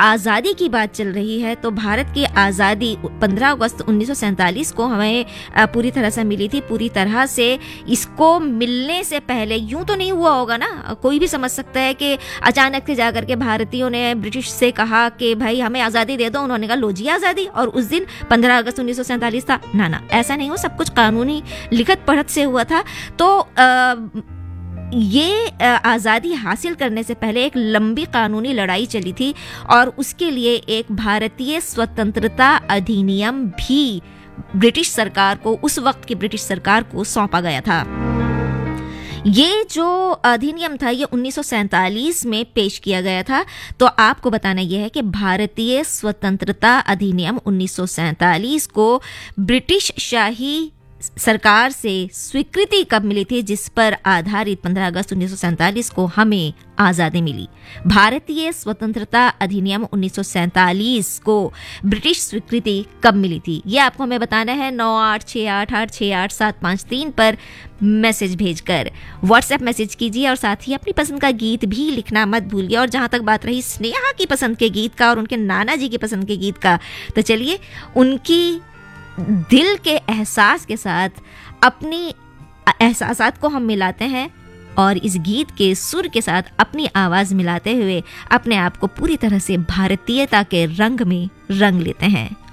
आज़ादी की बात चल रही है तो भारत की आज़ादी 15 अगस्त 1947 को हमें पूरी तरह से मिली थी। पूरी तरह से इसको मिलने से पहले यूं तो नहीं हुआ होगा ना, कोई भी समझ सकता है कि अचानक से जाकर के भारतीयों ने ब्रिटिश से कहा कि भाई हमें आज़ादी दे दो, उन्होंने कहा लो जी आज़ादी, और उस दिन 15 अगस्त 1947 था। ना, ऐसा नहीं हो, सब कुछ कानूनी लिखत पढ़त से हुआ था। तो ये आज़ादी हासिल करने से पहले एक लंबी कानूनी लड़ाई चली थी और उसके लिए एक भारतीय स्वतंत्रता अधिनियम भी ब्रिटिश सरकार को, उस वक्त की ब्रिटिश सरकार को सौंपा गया था। ये जो अधिनियम था ये 1947 में पेश किया गया था। तो आपको बताना यह है कि भारतीय स्वतंत्रता अधिनियम 1947 को ब्रिटिश शाही सरकार से स्वीकृति कब मिली थी, जिस पर आधारित 15 अगस्त 1947 को हमें आज़ादी मिली। भारतीय स्वतंत्रता अधिनियम 1947 को ब्रिटिश स्वीकृति कब मिली थी, ये आपको हमें बताना है 9868868753 पर मैसेज भेजकर। व्हाट्सएप मैसेज कीजिए और साथ ही अपनी पसंद का गीत भी लिखना मत भूलिए। और जहाँ तक बात रही स्नेहा की पसंद के गीत का और उनके नाना जी की पसंद के गीत का, तो चलिए उनकी दिल के एहसास के साथ अपनी एहसासात को हम मिलाते हैं और इस गीत के सुर के साथ अपनी आवाज़ मिलाते हुए अपने आप को पूरी तरह से भारतीयता के रंग में रंग लेते हैं।